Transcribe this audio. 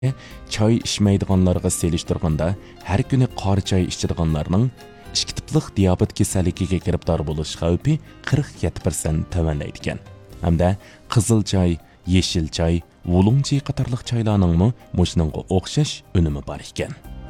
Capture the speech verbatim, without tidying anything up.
choy ichmaydiganlarga selishtirganda har kuni qora choy ichadiganlarning ikki tipliq diabet kasalligiga giribdor bo'lish xavfi qirq yetti foiz tovanlaydi ekan. Hamda qizil choy, yeshil choy, wulungchi qatorliq choylarning mo mushningga o'xshash unumi bor ekan.